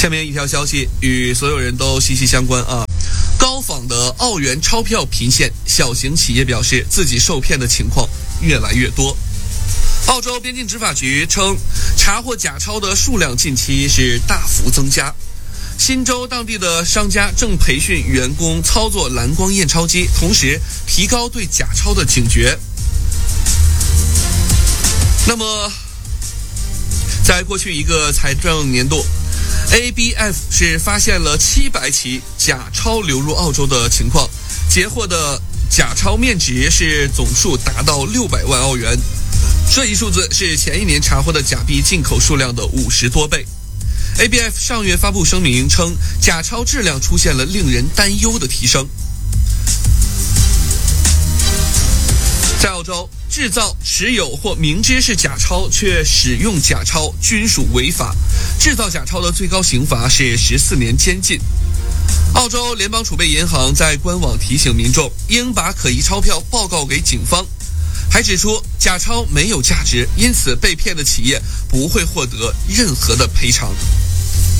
下面一条消息与所有人都息息相关啊！高仿的澳元钞票频现，小型企业表示自己受骗的情况越来越多。澳洲边境执法局称，查获假钞的数量近期是大幅增加。新州当地的商家正培训员工操作蓝光验钞机，同时提高对假钞的警觉。那么，在过去一个财政年度，ABF 是发现了700起假钞流入澳洲的情况，截获的假钞面值是总数达到600万澳元，这一数字是前一年查获的假币进口数量的50多倍。ABF 上月发布声明称，假钞质量出现了令人担忧的提升。在澳洲，制造、持有或明知是假钞却使用假钞均属违法。制造假钞的最高刑罚是14年监禁。澳洲联邦储备银行在官网提醒民众应把可疑钞票报告给警方，还指出假钞没有价值，因此被骗的企业不会获得任何的赔偿。